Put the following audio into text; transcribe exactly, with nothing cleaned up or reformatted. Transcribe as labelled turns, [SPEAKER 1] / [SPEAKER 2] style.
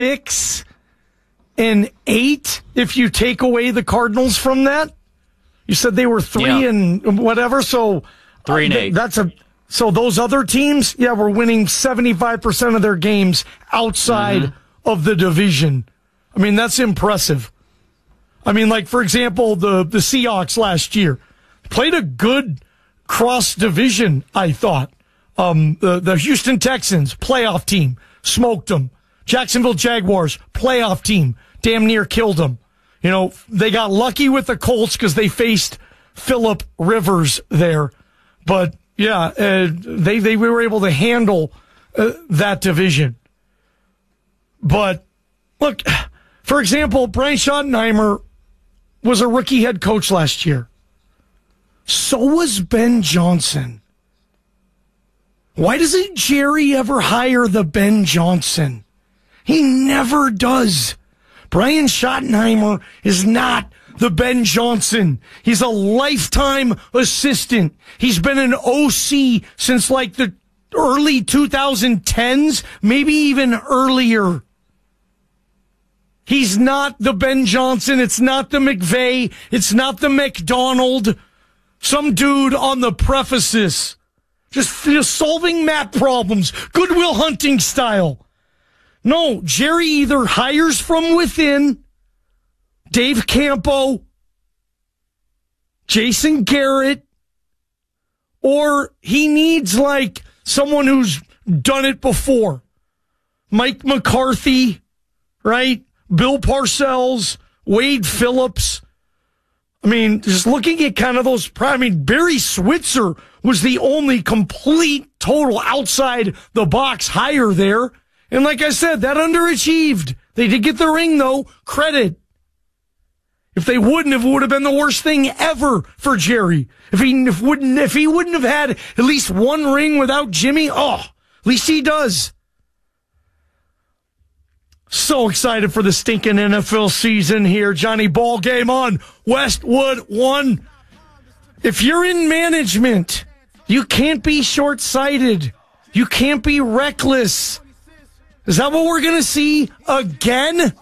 [SPEAKER 1] six and eight if you take away the Cardinals from that. You said they were three yeah. and whatever, so
[SPEAKER 2] three and
[SPEAKER 1] uh,
[SPEAKER 2] eight.
[SPEAKER 1] That's a so those other teams, yeah, were winning seventy-five percent of their games outside mm-hmm. of the division. I mean, that's impressive. I mean, like for example, the the Seahawks last year played a good cross division, I thought. Um, the the Houston Texans playoff team smoked them. Jacksonville Jaguars playoff team damn near killed them. You know, they got lucky with the Colts because they faced Phillip Rivers there. But, yeah, uh, they, they were able to handle uh, that division. But, look, for example, Brian Schottenheimer was a rookie head coach last year. So was Ben Johnson. Why doesn't Jerry ever hire the Ben Johnson? He never does. Brian Schottenheimer is not the Ben Johnson. He's a lifetime assistant. He's been an O C since like the early twenty tens, maybe even earlier. He's not the Ben Johnson. It's not the McVay. It's not the McDonald. Some dude on the prefaces. Just, just solving math problems. Goodwill Hunting style. No, Jerry either hires from within, Dave Campo, Jason Garrett, or he needs like someone who's done it before. Mike McCarthy, right? Bill Parcells, Wade Phillips. I mean, just looking at kind of those, I mean, Barry Switzer was the only complete, total outside the box hire there. And like I said, that underachieved. They did get the ring, though. Credit. If they wouldn't, it would have been the worst thing ever for Jerry. If he if wouldn't, if he wouldn't have had at least one ring without Jimmy, oh, at least he does. So excited for the stinking N F L season here. Johnny, ball game on Westwood One. If you're in management, you can't be short-sighted. You can't be reckless. Is that what we're going to see again?